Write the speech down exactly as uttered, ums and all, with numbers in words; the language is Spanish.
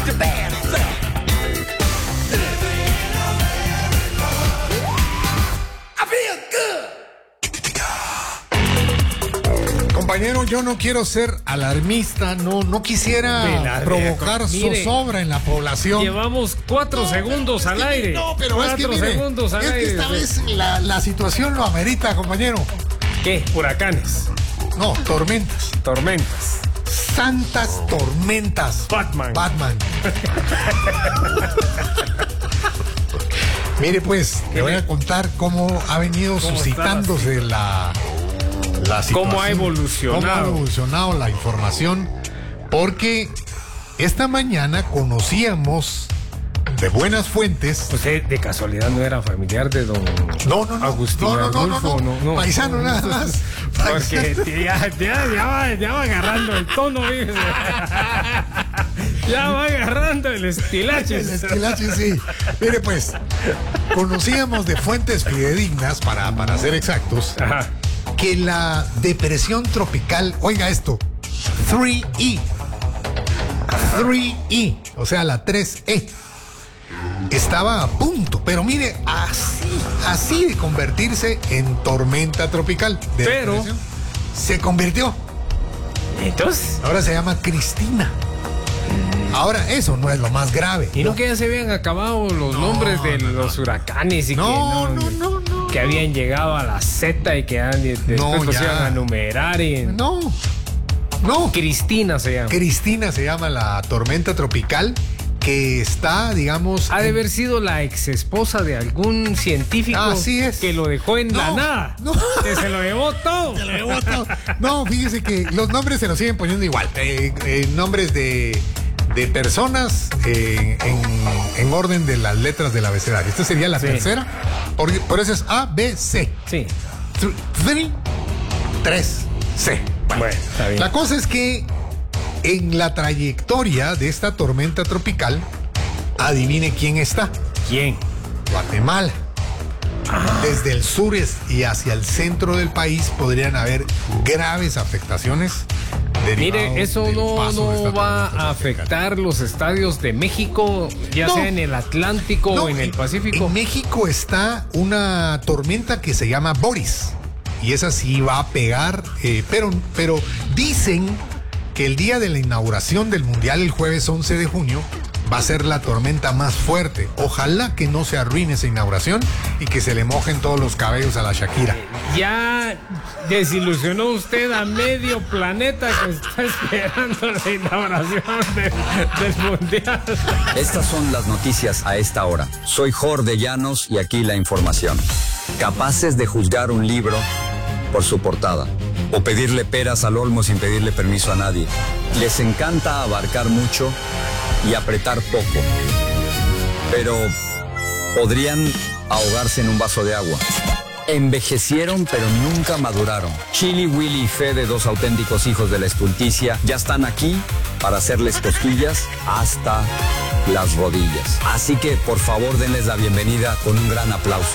put your hands up. I feel good. Compañero, yo no quiero ser alarmista, no, no quisiera Velarde, provocar mire, zozobra en la población. Llevamos cuatro No, segundos es al que- aire. No, pero es que, cuatro mire, segundos al es que aire. esta vez la, la situación lo amerita, compañero. ¿Qué? Huracanes, No, tormentas. tormentas. Santas tormentas. Batman. Batman. Mire, pues, le voy a contar cómo ha venido ¿Cómo suscitándose la, la situación. ¿Cómo ha evolucionado? Cómo ha evolucionado la información. Porque esta mañana conocíamos de buenas fuentes. ¿Usted de casualidad no era familiar de don No, no, no. Agustín no, no, no, no, Arnulfo? no, No, no. Paisano nada más. Porque ya, ya, ya, va, ya va agarrando el tono, fíjese. Ya va agarrando el estilache. El esquilache, sí. Mire, pues, conocíamos de fuentes fidedignas, para, para ser exactos, Ajá. que la depresión tropical, oiga esto, tres E, tres E, o sea, la tres E, estaba a punto, pero mire, así, así de convertirse en tormenta tropical. De Pero- depresión, se convirtió. Entonces, Ahora se llama Cristina. Ahora, eso no es lo más grave. ¿y no que ya se habían acabado los nombres de no, los huracanes y No, que no, no, no. que habían llegado a la Z y que ya después No, los ya. iban a numerar y No, no. Cristina se llama. Cristina se llama la tormenta tropical que está, digamos... Ha de en- haber sido la ex esposa de algún científico Así es. que lo dejó en la No, nada. no. Que se lo llevó todo. Se lo llevó todo. No, fíjese que los nombres se los siguen poniendo igual. Eh, eh, nombres de, de personas eh, en, en orden de las letras del abecedario. Esta sería la Sí. tercera. Por, por eso es A, B, C. Sí. tres, C. Bueno, está bien. La cosa es que en la trayectoria de esta tormenta tropical, adivine quién está. ¿Quién? Guatemala. Desde el sur es- y hacia el centro del país podrían haber graves afectaciones. derivado Mire, eso del no, paso de no esta va tormenta a tropical. afectar los estadios de México, ya No. sea en el Atlántico No, o en el Pacífico. En México está una tormenta que se llama Boris. Y esa sí va a pegar, eh, pero, pero dicen que el día de la inauguración del Mundial, el jueves once de junio, va a ser la tormenta más fuerte. Ojalá que no se arruine esa inauguración y que se le mojen todos los cabellos a la Shakira. Ya desilusionó usted a medio planeta que está esperando la inauguración de- del Mundial. Estas son las noticias a esta hora. Soy Jorge Llanos y aquí la información. Capaces de juzgar un libro por su portada o pedirle peras al olmo sin pedirle permiso a nadie. Les encanta abarcar mucho y apretar poco, pero podrían ahogarse en un vaso de agua. Envejecieron pero nunca maduraron. Chili, Willy y Fede, dos auténticos hijos de la estulticia, ya están aquí para hacerles cosquillas hasta las rodillas. Así que por favor denles la bienvenida con un gran aplauso.